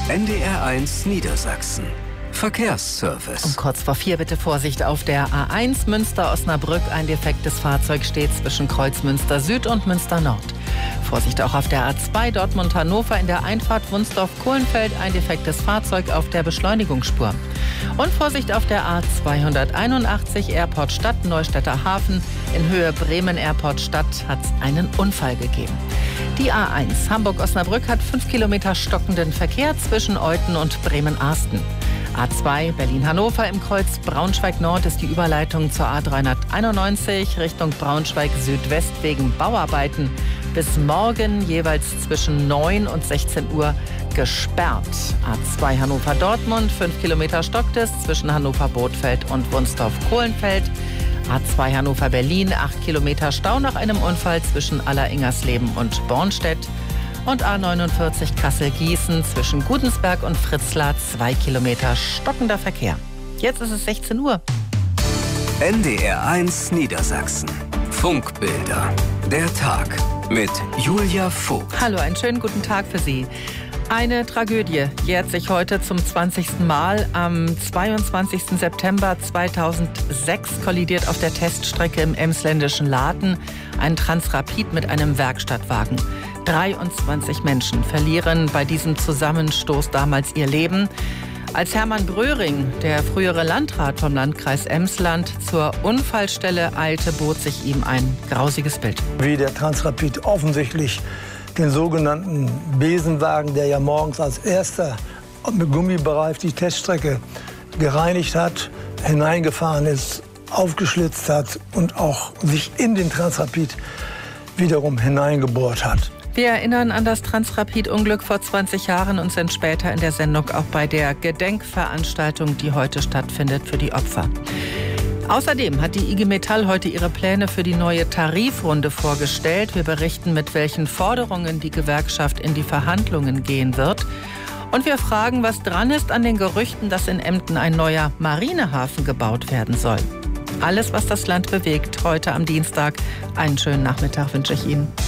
NDR1 Niedersachsen. Verkehrsservice. Um kurz vor 4 bitte Vorsicht auf der A1 Münster-Osnabrück. Ein defektes Fahrzeug steht zwischen Kreuz Münster Süd und Münster Nord. Vorsicht auch auf der A2 Dortmund-Hannover in der Einfahrt Wunsdorf-Kohlenfeld. Ein defektes Fahrzeug auf der Beschleunigungsspur. Und Vorsicht auf der A281 Airport Stadt Neustädter Hafen. In Höhe Bremen-Airport Stadt hat es einen Unfall gegeben. Die A1 Hamburg-Osnabrück hat 5 Kilometer stockenden Verkehr zwischen Euthen und Bremen-Arsten. A2 Berlin-Hannover im Kreuz Braunschweig-Nord ist die Überleitung zur A391 Richtung Braunschweig-Südwest wegen Bauarbeiten bis morgen jeweils zwischen 9 und 16 Uhr gesperrt. A2 Hannover-Dortmund, 5 Kilometer stockt es zwischen Hannover-Bothfeld und Wunsdorf-Kohlenfeld. A2 Hannover-Berlin, 8 Kilometer Stau nach einem Unfall zwischen Aller-Ingersleben und Bornstedt. Und A49 Kassel-Gießen zwischen Gudensberg und Fritzlar, 2 Kilometer stockender Verkehr. Jetzt ist es 16 Uhr. NDR1 Niedersachsen. Funkbilder. Der Tag mit Julia Vogt. Hallo, einen schönen guten Tag für Sie. Eine Tragödie jährt sich heute zum 20. Mal. Am 22. September 2006 kollidiert auf der Teststrecke im emsländischen Laten ein Transrapid mit einem Werkstattwagen. 23 Menschen verlieren bei diesem Zusammenstoß damals ihr Leben. Als Hermann Bröhring, der frühere Landrat vom Landkreis Emsland, zur Unfallstelle eilte, bot sich ihm ein grausiges Bild. Wie der Transrapid offensichtlich den sogenannten Besenwagen, der ja morgens als erster mit Gummi bereift die Teststrecke gereinigt hat, hineingefahren ist, aufgeschlitzt hat und auch sich in den Transrapid wiederum hineingebohrt hat. Wir erinnern an das Transrapid-Unglück vor 20 Jahren und sind später in der Sendung auch bei der Gedenkveranstaltung, die heute stattfindet, für die Opfer. Außerdem hat die IG Metall heute ihre Pläne für die neue Tarifrunde vorgestellt. Wir berichten, mit welchen Forderungen die Gewerkschaft in die Verhandlungen gehen wird. Und wir fragen, was dran ist an den Gerüchten, dass in Emden ein neuer Marinehafen gebaut werden soll. Alles, was das Land bewegt, heute am Dienstag. Einen schönen Nachmittag wünsche ich Ihnen.